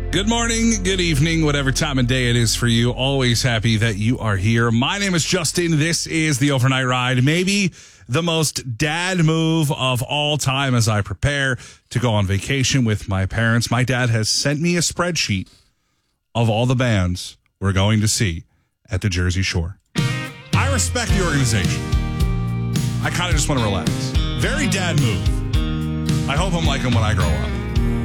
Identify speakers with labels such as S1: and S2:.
S1: Good morning, good evening, whatever time of day it is for you. Always happy that you are here. My name is Justin. This is the Overnight Ride. Maybe the most dad move of all time as I prepare to go on vacation with my parents. My dad has sent me a spreadsheet of all the bands we're going to see at the Jersey Shore. I respect the organization. I kind of just want to relax. Very dad move. I hope I'm like him when I grow up.